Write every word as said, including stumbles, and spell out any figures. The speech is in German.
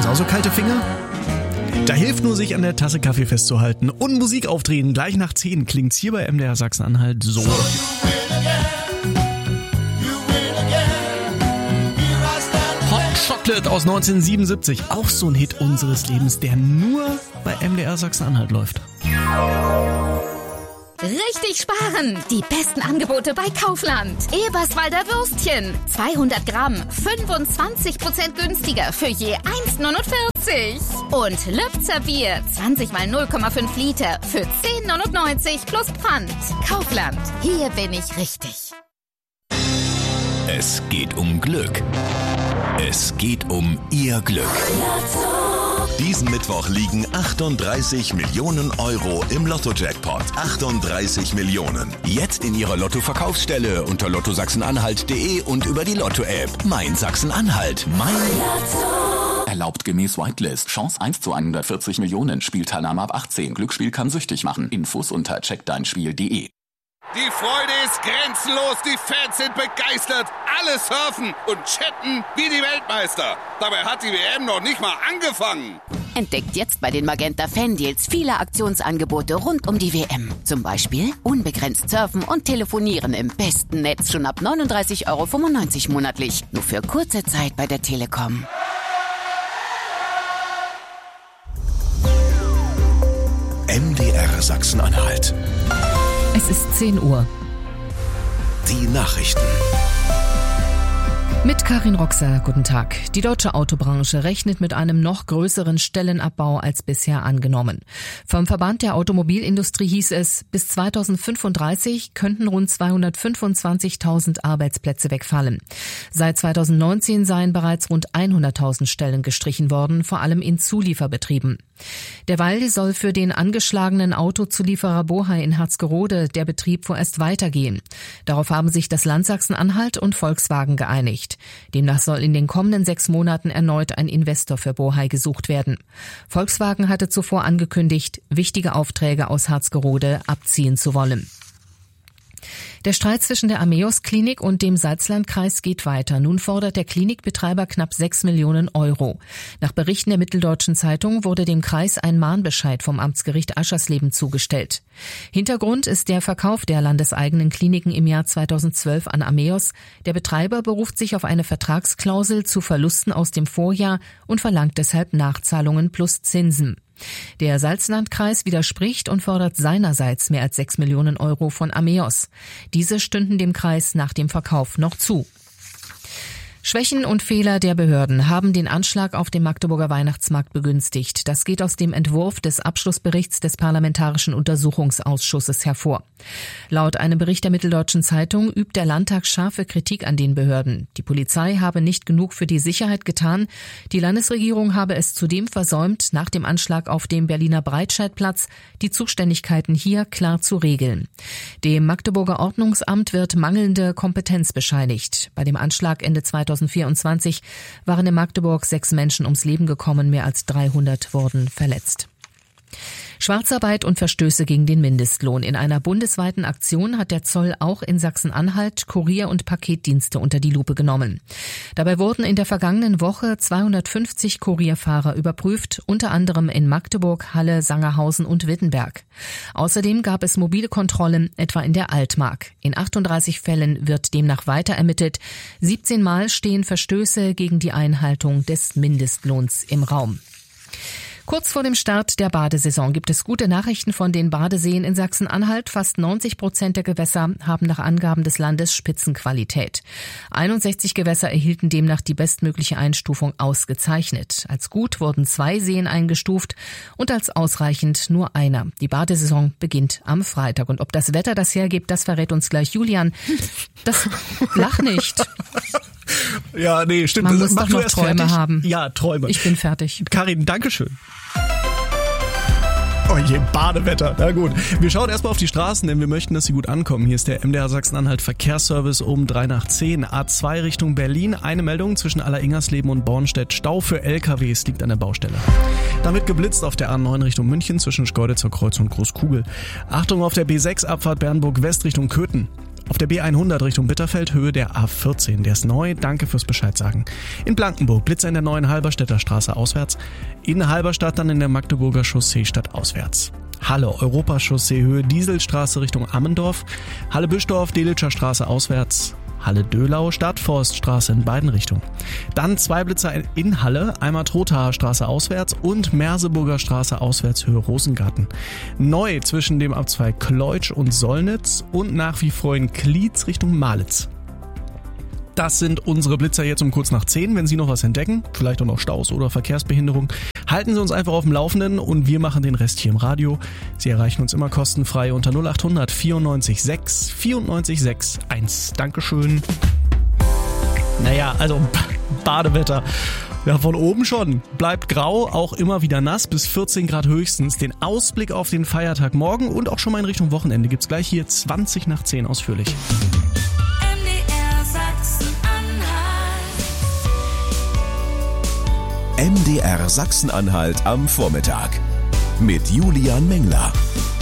Genauso kalte Finger? Da hilft nur, sich an der Tasse Kaffee festzuhalten und Musik aufdrehen. Gleich nach zehn klingt's hier bei M D R Sachsen-Anhalt so. Hot Chocolate aus neunzehnhundertsiebenundsiebzig. Auch so ein Hit unseres Lebens, der nur bei M D R Sachsen-Anhalt läuft. Richtig sparen! Die besten Angebote bei Kaufland. Eberswalder Würstchen. zweihundert Gramm. fünfundzwanzig Prozent günstiger für je eins neunundvierzig. Und Lübzer Bier. zwanzig mal null Komma fünf Liter für zehn neunundneunzig plus Pfand. Kaufland. Hier bin ich richtig. Es geht um Glück. Es geht um Ihr Glück. Diesen Mittwoch liegen achtunddreißig Millionen Euro im Lotto-Jackpot. achtunddreißig Millionen. Jetzt in Ihrer Lotto-Verkaufsstelle unter lotto sachsen-anhalt punkt de und über die Lotto-App. Mein Sachsen-Anhalt. Mein Lotto. Erlaubt gemäß Whitelist. Chance eins zu hundertvierzig Millionen. Spielteilnahme ab achtzehn. Glücksspiel kann süchtig machen. Infos unter check dein spiel punkt de. Die Freude ist grenzenlos, die Fans sind begeistert, alle surfen und chatten wie die Weltmeister. Dabei hat die W M noch nicht mal angefangen. Entdeckt jetzt bei den Magenta Fan-Deals viele Aktionsangebote rund um die W M. Zum Beispiel unbegrenzt surfen und telefonieren im besten Netz schon ab neununddreißig Euro fünfundneunzig monatlich. Nur für kurze Zeit bei der Telekom. M D R Sachsen-Anhalt. Es ist zehn Uhr. Die Nachrichten. Mit Karin Roxer, guten Tag. Die deutsche Autobranche rechnet mit einem noch größeren Stellenabbau als bisher angenommen. Vom Verband der Automobilindustrie hieß es, bis zweitausendfünfunddreißig könnten rund zweihundertfünfundzwanzigtausend Arbeitsplätze wegfallen. Seit zweitausendneunzehn seien bereits rund hunderttausend Stellen gestrichen worden, vor allem in Zulieferbetrieben. Derweil soll für den angeschlagenen Autozulieferer Bohai in Harzgerode der Betrieb vorerst weitergehen. Darauf haben sich das Land Sachsen-Anhalt und Volkswagen geeinigt. Demnach soll in den kommenden sechs Monaten erneut ein Investor für Bohai gesucht werden. Volkswagen hatte zuvor angekündigt, wichtige Aufträge aus Harzgerode abziehen zu wollen. Der Streit zwischen der Ameos-Klinik und dem Salzlandkreis geht weiter. Nun fordert der Klinikbetreiber knapp sechs Millionen Euro. Nach Berichten der Mitteldeutschen Zeitung wurde dem Kreis ein Mahnbescheid vom Amtsgericht Aschersleben zugestellt. Hintergrund ist der Verkauf der landeseigenen Kliniken im Jahr zweitausendzwölf an Ameos. Der Betreiber beruft sich auf eine Vertragsklausel zu Verlusten aus dem Vorjahr und verlangt deshalb Nachzahlungen plus Zinsen. Der Salzlandkreis widerspricht und fordert seinerseits mehr als sechs Millionen Euro von Ameos. Diese stünden dem Kreis nach dem Verkauf noch zu. Schwächen und Fehler der Behörden haben den Anschlag auf dem Magdeburger Weihnachtsmarkt begünstigt. Das geht aus dem Entwurf des Abschlussberichts des Parlamentarischen Untersuchungsausschusses hervor. Laut einem Bericht der Mitteldeutschen Zeitung übt der Landtag scharfe Kritik an den Behörden. Die Polizei habe nicht genug für die Sicherheit getan. Die Landesregierung habe es zudem versäumt, nach dem Anschlag auf dem Berliner Breitscheidplatz die Zuständigkeiten hier klar zu regeln. Dem Magdeburger Ordnungsamt wird mangelnde Kompetenz bescheinigt. Bei dem Anschlag Ende zweitausendvierundzwanzig waren in Magdeburg sechs Menschen ums Leben gekommen, mehr als dreihundert wurden verletzt. Schwarzarbeit und Verstöße gegen den Mindestlohn. In einer bundesweiten Aktion hat der Zoll auch in Sachsen-Anhalt Kurier- und Paketdienste unter die Lupe genommen. Dabei wurden in der vergangenen Woche zweihundertfünfzig Kurierfahrer überprüft, unter anderem in Magdeburg, Halle, Sangerhausen und Wittenberg. Außerdem gab es mobile Kontrollen, etwa in der Altmark. In achtunddreißig Fällen wird demnach weiter ermittelt. siebzehn Mal stehen Verstöße gegen die Einhaltung des Mindestlohns im Raum. Kurz vor dem Start der Badesaison gibt es gute Nachrichten von den Badeseen in Sachsen-Anhalt. Fast neunzig Prozent der Gewässer haben nach Angaben des Landes Spitzenqualität. einundsechzig Gewässer erhielten demnach die bestmögliche Einstufung ausgezeichnet. Als gut wurden zwei Seen eingestuft und als ausreichend nur einer. Die Badesaison beginnt am Freitag. Und ob das Wetter das hergibt, das verrät uns gleich Julian. Das lach nicht. Ja, nee, stimmt. Man muss Mach doch noch Träume fertig. haben. Ja, Träume. Ich bin fertig. Karin, Dankeschön. Oh je, Badewetter. Na gut. Wir schauen erstmal auf die Straßen, denn wir möchten, dass sie gut ankommen. Hier ist der M D R Sachsen-Anhalt Verkehrsservice um drei nach zehn. A zwei Richtung Berlin. Eine Meldung zwischen Aller-Ingersleben und Bornstedt. Stau für L K Ws liegt an der Baustelle. Damit geblitzt auf der A neun Richtung München zwischen Schkeuditzer Kreuz und Großkugel. Achtung auf der B sechs Abfahrt Bernburg West Richtung Köthen. Auf der B hundert Richtung Bitterfeld, Höhe der A vierzehn. Der ist neu, danke fürs Bescheid sagen. In Blankenburg, Blitzer in der neuen Halberstädter Straße auswärts. In Halberstadt dann in der Magdeburger Chaussee stadtauswärts. Halle, Europachaussee, Höhe Dieselstraße Richtung Ammendorf. Halle Bischdorf, Delitzscher Straße auswärts. Halle Dölau, Stadtforststraße in beiden Richtungen. Dann zwei Blitzer in Halle, einmal Trothaer Straße auswärts und Merseburger Straße auswärts, Höhe Rosengarten. Neu zwischen dem Abzweig Kleutsch und Sollnitz und nach wie vor in Klietz Richtung Malitz. Das sind unsere Blitzer jetzt um kurz nach zehn. Wenn Sie noch was entdecken, vielleicht auch noch Staus oder Verkehrsbehinderung, halten Sie uns einfach auf dem Laufenden und wir machen den Rest hier im Radio. Sie erreichen uns immer kostenfrei unter null acht hundert vierundneunzig sechs vierundneunzig sechs eins. Dankeschön. Naja, also Badewetter. Ja, von oben schon. Bleibt grau, auch immer wieder nass, bis vierzehn Grad höchstens. Den Ausblick auf den Feiertag morgen und auch schon mal in Richtung Wochenende gibt's gleich hier zwanzig nach zehn ausführlich. M D R Sachsen-Anhalt am Vormittag mit Julian Mengler.